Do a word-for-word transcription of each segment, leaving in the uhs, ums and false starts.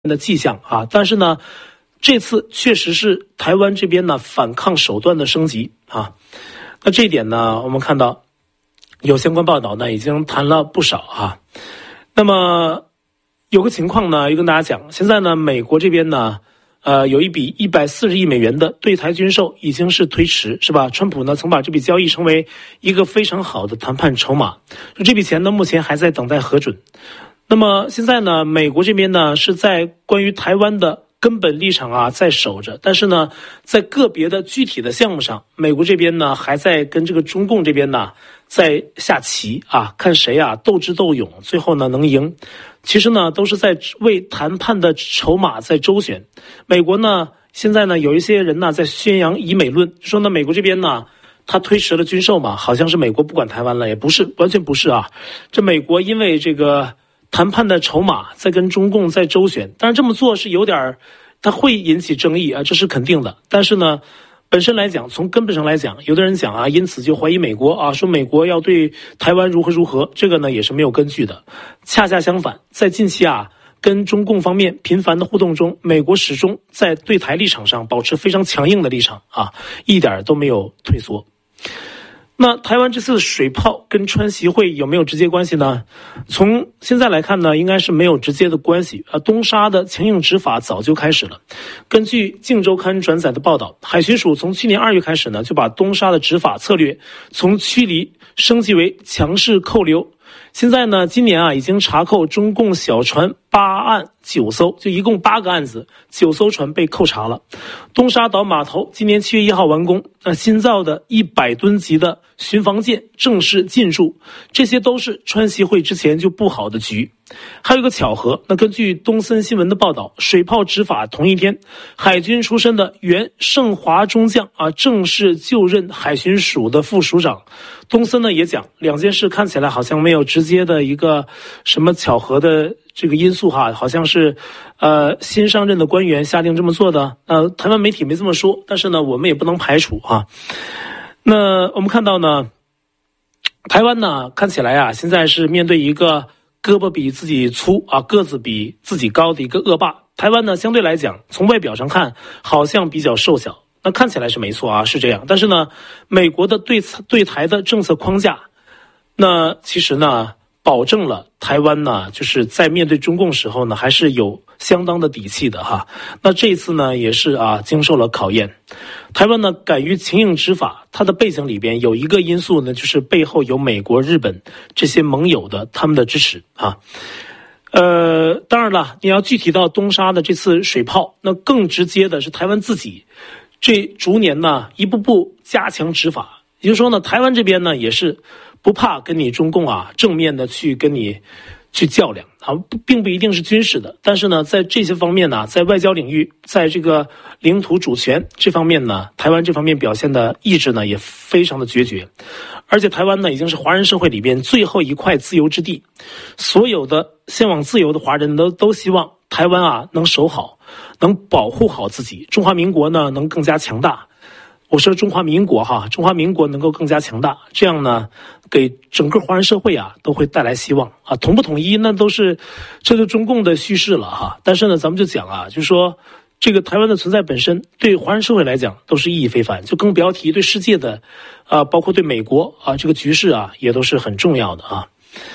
的迹象啊，但是呢，这次确实是台湾这边呢反抗手段的升级啊。那这一点呢，我们看到有相关报道呢已经谈了不少啊。那么有个情况呢，要跟大家讲，现在呢，美国这边呢，呃，有一笔一百四十亿美元的对台军售已经是推迟，是吧？川普呢曾把这笔交易成为一个非常好的谈判筹码，这笔钱呢目前还在等待核准。那么现在呢，美国这边呢是在关于台湾的根本立场啊在守着，但是呢，在个别的具体的项目上，美国这边呢还在跟这个中共这边呢在下棋啊，看谁啊斗智斗勇，最后呢能赢。其实呢都是在为谈判的筹码在周旋。美国呢现在呢有一些人呢在宣扬以美论，说呢美国这边呢他推迟了军售嘛，好像是美国不管台湾了，也不是，完全不是啊。这美国因为这个谈判的筹码在跟中共在周旋，当然这么做是有点，它会引起争议啊，这是肯定的。但是呢，本身来讲，从根本上来讲，有的人讲啊，因此就怀疑美国啊，说美国要对台湾如何如何，这个呢也是没有根据的。恰恰相反，在近期啊，跟中共方面频繁的互动中，美国始终在对台立场上保持非常强硬的立场啊，一点都没有退缩。那台湾这次水炮跟川习会有没有直接关系呢？从现在来看呢，应该是没有直接的关系。呃，东沙的强硬执法早就开始了。根据《镜周刊》转载的报道，海巡署从去年二月开始呢，就把东沙的执法策略从驱离升级为强势扣留。现在呢，今年啊已经查扣中共小船八案九艘，就一共八个案子，九艘船被扣查了。东沙岛码头今年七月一号完工，那新造的一百吨级的巡防舰正式进驻，这些都是川习会之前就布好的局。还有一个巧合，那根据东森新闻的报道，水炮执法同一天，海军出身的原盛华中将啊正式就任海巡署的副署长。东森呢也讲，两件事看起来好像没有直接的一个什么巧合的这个因素哈，好像是呃新上任的官员下令这么做的。呃，台湾媒体没这么说，但是呢，我们也不能排除啊。那我们看到呢，台湾呢看起来啊，现在是面对一个胳膊比自己粗啊，个子比自己高的一个恶霸。台湾呢，相对来讲，从外表上看，好像比较瘦小，那看起来是没错啊，是这样。但是呢，美国的对对台的政策框架，那其实呢，保证了台湾呢，就是在面对中共时候呢，还是有相当的底气的哈。那这一次呢，也是啊，经受了考验。台湾呢，敢于强硬执法，它的背景里边有一个因素呢，就是背后有美国、日本这些盟友的他们的支持啊。呃，当然了，你要具体到东沙的这次水炮，那更直接的是台湾自己，这逐年呢一步步加强执法。也就是说呢，台湾这边呢也是不怕跟你中共啊正面的去跟你去较量啊，并不一定是军事的，但是呢，在这些方面呢，在外交领域，在这个领土主权这方面呢，台湾这方面表现的意志呢也非常的决绝。而且台湾呢已经是华人社会里边最后一块自由之地，所有的向往自由的华人都都希望台湾啊能守好，能保护好自己，中华民国呢能更加强大。我说中华民国哈，中华民国能够更加强大，这样呢，给整个华人社会啊都会带来希望啊。统不统一那都是这就中共的叙事了哈。但是呢，咱们就讲啊，就是说这个台湾的存在本身对华人社会来讲都是意义非凡，就更不要提对世界的啊，包括对美国啊这个局势啊也都是很重要的啊。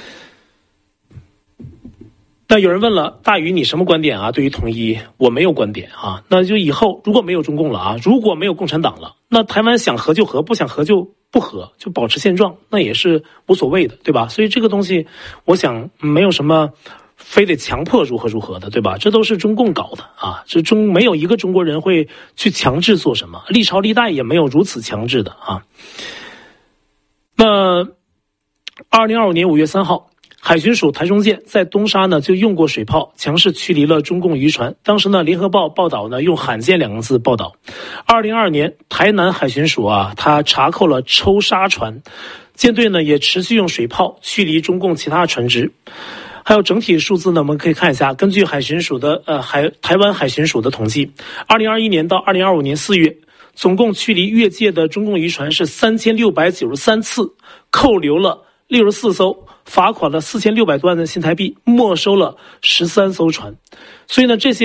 那有人问了，大宇你什么观点啊？对于统一，我没有观点啊。那就以后如果没有中共了啊，如果没有共产党了，那台湾想和就和，不想和就不和，就保持现状，那也是无所谓的，对吧？所以这个东西，我想没有什么非得强迫如何如何的，对吧？这都是中共搞的啊，这中没有一个中国人会去强制做什么，历朝历代也没有如此强制的啊。那二零二五年五月三号。海巡署台中舰在东沙呢就用过水炮强势驱离了中共渔船。当时呢联合报报道呢用罕见两个字报道。二零二二年台南海巡署啊，他查扣了抽沙船，舰队呢也持续用水炮驱离中共其他船只。还有整体数字呢，我们可以看一下，根据海巡署的呃海台湾海巡署的统计，二零二一年到二零二五年四月，总共驱离越界的中共渔船是三千六百九十三次，扣留了六十四艘。 罚款了四千六百多万的新台币，没收了十三艘船。所以呢，这些